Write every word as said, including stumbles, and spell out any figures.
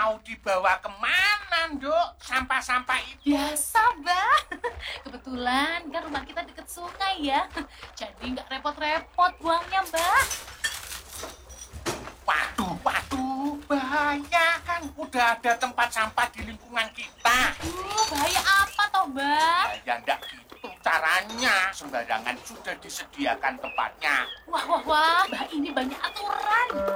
mau dibawa kemana, Nduk? Sampah-sampah itu. Biasa, Mbak. Kebetulan kan rumah kita deket sungai ya. Jadi nggak repot-repot buangnya, Mbak. Waduh, waduh, bahaya kan. Udah ada tempat sampah di lingkungan kita. Aduh, bahaya apa toh, Mbak? Ya, enggak gitu caranya. Sembarangan sudah disediakan tempatnya. Wah, wah, wah. Mbak ini banyak aturan.